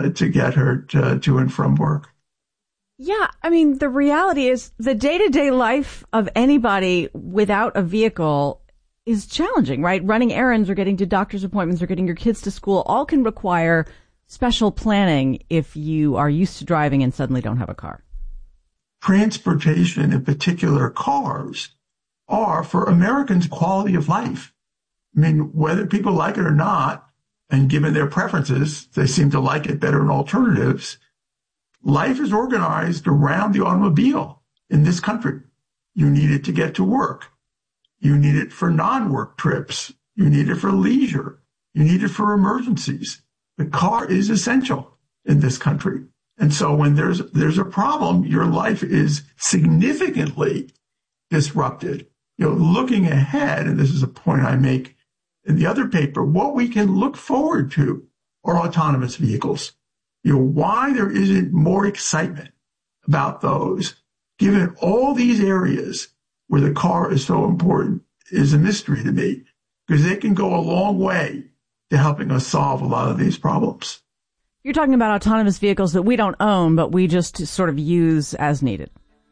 to get her to and from work. Yeah, I mean, the reality is the day-to-day life of anybody without a vehicle is challenging, right? Running errands or getting to doctor's appointments or getting your kids to school all can require special planning if you are used to driving and suddenly don't have a car. Transportation, in particular cars, are for Americans quality of life. I mean, whether people like it or not, and given their preferences, they seem to like it better than alternatives. Life is organized around the automobile in this country. You need it to get to work. You need it for non-work trips. You need it for leisure. You need it for emergencies. The car is essential in this country. And so when there's a problem, your life is significantly disrupted. Looking ahead, and this is a point I make in the other paper, what we can look forward to are autonomous vehicles. Why there isn't more excitement about those, given all these areas where the car is so important, is a mystery to me, because they can go a long way to helping us solve a lot of these problems. You're talking about autonomous vehicles that we don't own, but we just sort of use as needed.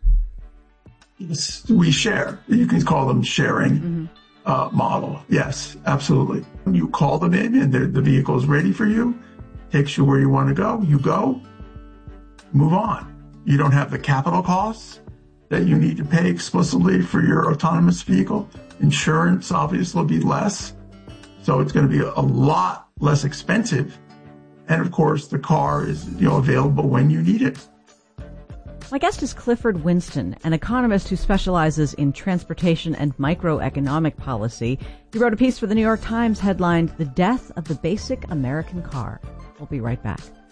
Yes, we share. You can call them sharing model. Yes, absolutely. You call them in and the vehicle is ready for you, takes you where you want to go. You go, move on. You don't have the capital costs that you need to pay explicitly for your autonomous vehicle. Insurance obviously will be less. So it's going to be a lot less expensive. And of course, the car is, available when you need it. My guest is Clifford Winston, an economist who specializes in transportation and microeconomic policy. He wrote a piece for the New York Times headlined, "The Death of the Basic American Car." We'll be right back.